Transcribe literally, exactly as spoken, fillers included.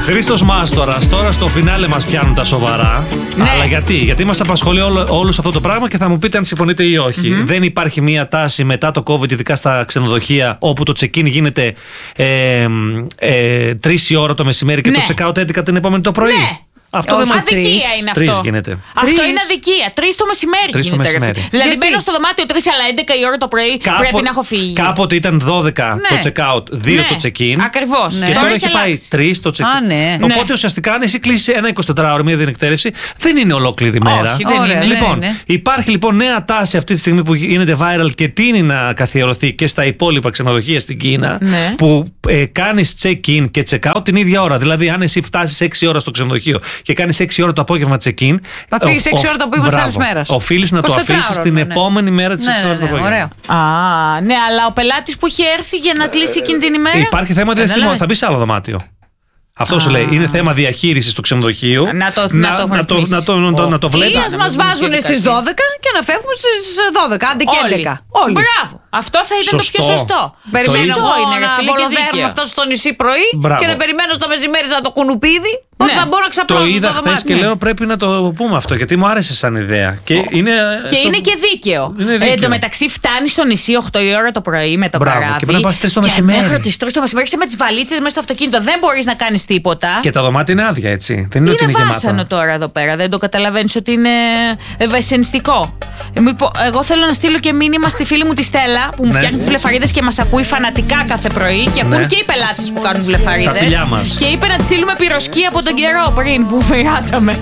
Χρήστος Μάστορας, τώρα στο φινάλε μας πιάνουν τα σοβαρά. Ναι. Αλλά γιατί, γιατί μας απασχολεί όλο, όλο αυτό το πράγμα και θα μου πείτε αν συμφωνείτε ή όχι. Mm-hmm. Δεν υπάρχει μία τάση μετά το COVID, ειδικά στα ξενοδοχεία, όπου το check-in γίνεται ε, ε, τρεις η ώρα το μεσημέρι και ναι. το check-out έντεκα την επόμενη το πρωί. Ναι. Αυτό δεν δεν αδικία είναι αυτό. Τρεις γίνεται. Αυτό Τρεις. είναι αδικία. Τρεις το μεσημέρι Τρεις το γίνεται. μεσημέρι. Δηλαδή Γιατί? μπαίνω στο δωμάτιο τρεις, αλλά έντεκα η ώρα το πρωί Κάπο... πρέπει να έχω φύγει. Κάποτε ήταν δώδεκα Ναι. το check-out, δύο Ναι. το check-in. Ακριβώς. Ναι. Και Τώρα τώρα έχει έχει πάει αλλάξει. τρεις το check-in. Α, ναι. Οπότε Ναι. ουσιαστικά αν εσύ κλείσει ένα εικοσιτετράωρο, μία διενεκτέρευση, δεν είναι ολόκληρη μέρα. Όχι, δεν Ωραία, είναι. ναι. Λοιπόν, υπάρχει λοιπόν νέα τάση αυτή τη στιγμή που γίνεται viral και τείνει να καθιερωθεί και στα υπόλοιπα ξενοδοχεία στην Κίνα. Ναι. Που ε, κάνεις check-in και check-out την ίδια ώρα. Δηλαδή, αν εσύ φτάσεις έξι ώρα στο ξενοδοχείο και κάνεις έξι ώρα το απόγευμα check-in. Θα φύγεις έξι ώρα το απόγευμα της άλλης μέρας. Οφείλεις να το εικοσιτετράωρο, αφήσεις την ναι. επόμενη μέρα της Ναι, έξι ώρα ναι, το ναι, απόγευμα. ωραίο. Α, ναι, αλλά ο πελάτης που έχει έρθει για να κλείσει εκείνη την ημέρα. Υπάρχει θέμα διαστημών. Θα μπει σε άλλο δωμάτιο. Αυτό σου λέει. Είναι θέμα διαχείρισης του ξενοδοχείου. Να το- να το να το, να το, να το, να το βλέπει. Ή ας μας βάζουν στις δώδεκα και να φεύγουμε στις δώδεκα, άντε και Όλοι. έντεκα. Όλοι. Μπράβο. Αυτό θα ήταν Σωστό. το πιο σωστό. Περιμένω Σωστό εγώ είναι, ρε να φίλε, και βολοδέρνω δίκαιο. αυτό στο νησί πρωί Μπράβο. και να περιμένω στο μεσημέρι σαν το κουνουπίδι. Πώς Ναι. θα μπορώ να Το ξαπλώσω είδα το χθε δωμάτιο. και λέω πρέπει να το πούμε αυτό γιατί μου άρεσε σαν ιδέα. Και είναι, Και σο- είναι και δίκαιο. Είναι Ε, δίκαιο. Εν τω μεταξύ, φτάνει στο νησί οκτώ η ώρα το πρωί με το Μπράβο, καράβι. και πρέπει να πας τρεις το μεσημέρι. Μέχρι τις τρεις το μεσημέρι είσαι με τις βαλίτσες μέσα στο αυτοκίνητο. Δεν μπορείς να κάνεις τίποτα. Και τα δωμάτια είναι άδεια, έτσι. Δεν είναι, ότι Είναι είναι βάσανο γεμάτα. τώρα εδώ πέρα. Δεν το καταλαβαίνεις ότι είναι ευαισθενιστικό. Ε, μήπω- Εγώ θέλω να στείλω και μήνυμα στη φίλη μου τη Στέλλα που μου Ναι. φτιάχνει τις βλεφαρίδες και μας ακούει φανατικά κάθε πρωί και ακούν Ναι. και οι πελάτες που κάνουν βλεφαρίδες. Τα φιλιά μας. Και είπε να τη στείλουμε πυροσκή από τον καιρό πριν που μοιράσαμε.